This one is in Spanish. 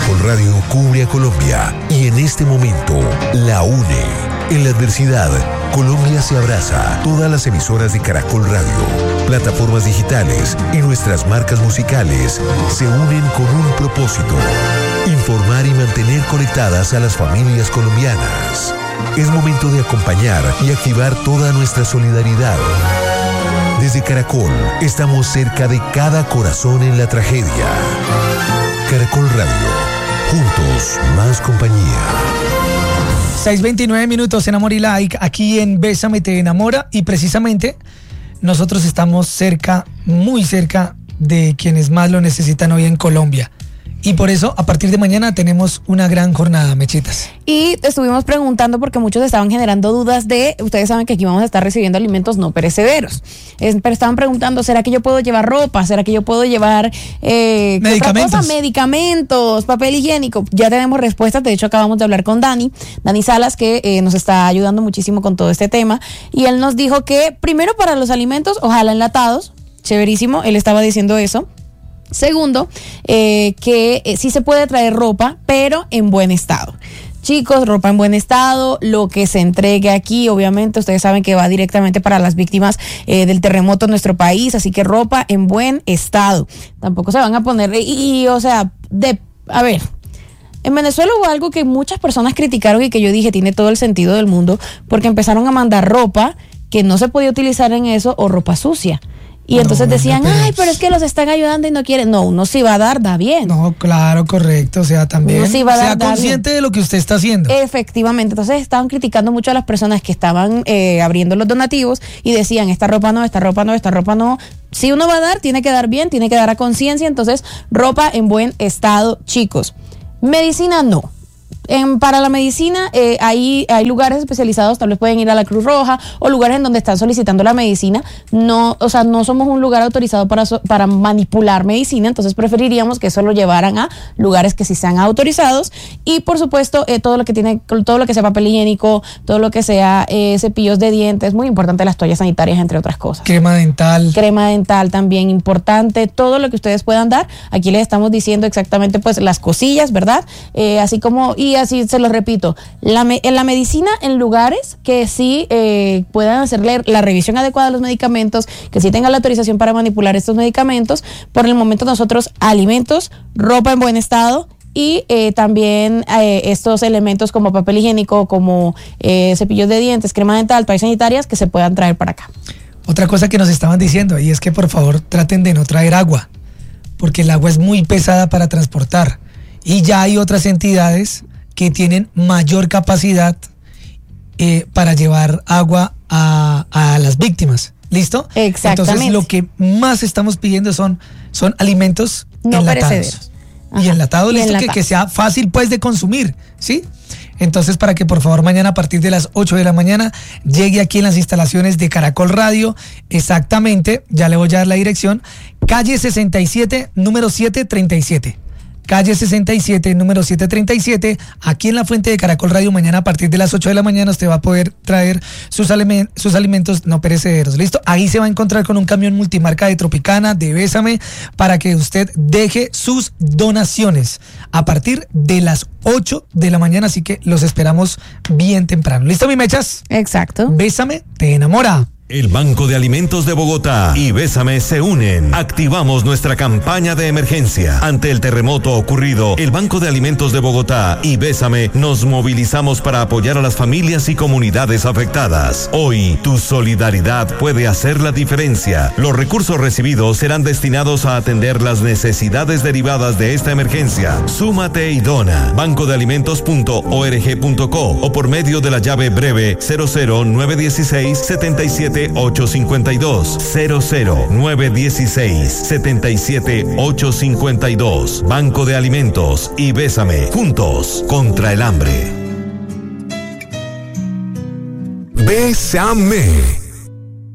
Caracol Radio cubre a Colombia y en este momento la une. En la adversidad, Colombia se abraza. Todas las emisoras de Caracol Radio, plataformas digitales y nuestras marcas musicales se unen con un propósito: informar y mantener conectadas a las familias colombianas. Es momento de acompañar y activar toda nuestra solidaridad. Desde Caracol, estamos cerca de cada corazón en la tragedia. Caracol Radio, juntos, más compañía. 6:29 minutos en Amor y Like, aquí en Bésame te enamora, y precisamente nosotros estamos cerca, muy cerca de quienes más lo necesitan hoy en Colombia. Y por eso, a partir de mañana tenemos una gran jornada, Mechitas. Y estuvimos preguntando porque muchos estaban generando dudas ustedes saben que aquí vamos a estar recibiendo alimentos no perecederos. Pero estaban preguntando, ¿será que yo puedo llevar ropa? ¿Será que yo puedo llevar medicamentos, papel higiénico? Ya tenemos respuestas. De hecho, acabamos de hablar con Dani Salas, que nos está ayudando muchísimo con todo este tema. Y él nos dijo que primero, para los alimentos, ojalá enlatados, chéverísimo, él estaba diciendo eso. Segundo, que sí se puede traer ropa, pero en buen estado. Chicos, ropa en buen estado, lo que se entregue aquí, obviamente, ustedes saben que va directamente para las víctimas del terremoto en nuestro país, así que ropa en buen estado. Tampoco se van a poner, a ver, en Venezuela hubo algo que muchas personas criticaron y que yo dije tiene todo el sentido del mundo, porque empezaron a mandar ropa que no se podía utilizar en eso, o ropa sucia. Y entonces decían, pero es que los están ayudando y no quieren. No, uno sí va a dar, da bien. No, claro, correcto. O sea, también uno sí va a dar, sea consciente de lo que usted está haciendo. Efectivamente. Entonces estaban criticando mucho a las personas que estaban abriendo los donativos y decían, esta ropa no, esta ropa no, esta ropa no. Si uno va a dar, tiene que dar bien, tiene que dar a conciencia. Entonces, ropa en buen estado, chicos. Medicina no. Para la medicina hay lugares especializados, tal vez pueden ir a la Cruz Roja o lugares en donde están solicitando la medicina. No somos un lugar autorizado para manipular medicina, entonces preferiríamos que eso lo llevaran a lugares que sí sean autorizados. Y por supuesto, todo lo que sea papel higiénico, todo lo que sea cepillos de dientes, muy importante, las toallas sanitarias, entre otras cosas. Crema dental también importante, todo lo que ustedes puedan dar. Aquí les estamos diciendo exactamente pues las cosillas, ¿verdad? Así se los repito, en la medicina, en lugares que sí puedan hacerle la revisión adecuada de los medicamentos, que sí tengan la autorización para manipular estos medicamentos. Por el momento nosotros, alimentos, ropa en buen estado y también estos elementos como papel higiénico, como cepillos de dientes, crema dental, toallas sanitarias, que se puedan traer para acá. Otra cosa que nos estaban diciendo, y es que por favor traten de no traer agua, porque el agua es muy pesada para transportar, y ya hay otras entidades que tienen mayor capacidad para llevar agua a las víctimas. ¿Listo? Exactamente. Entonces lo que más estamos pidiendo son alimentos no enlatados. perecederos. Y enlatados, listo, enlatados. Que sea fácil pues de consumir, ¿sí? Entonces, para que por favor mañana a partir de las 8 de la mañana llegue aquí en las instalaciones de Caracol Radio, exactamente, ya le voy a dar la dirección, calle 67, número 737. Calle 67, número 737, aquí en la fuente de Caracol Radio. Mañana a partir de las 8 de la mañana usted va a poder traer sus alimentos no perecederos. ¿Listo? Ahí se va a encontrar con un camión multimarca de Tropicana, de Bésame, para que usted deje sus donaciones a partir de las 8 de la mañana, así que los esperamos bien temprano. ¿Listo, mi mechas? Exacto. Bésame te enamora. El Banco de Alimentos de Bogotá y Bésame se unen. Activamos nuestra campaña de emergencia. Ante el terremoto ocurrido, el Banco de Alimentos de Bogotá y Bésame nos movilizamos para apoyar a las familias y comunidades afectadas. Hoy, tu solidaridad puede hacer la diferencia. Los recursos recibidos serán destinados a atender las necesidades derivadas de esta emergencia. Súmate y dona. bancodealimentos.org.co o por medio de la llave breve 00916 77 852 00916 77 852. Banco de Alimentos y Bésame, juntos contra el hambre. Bésame.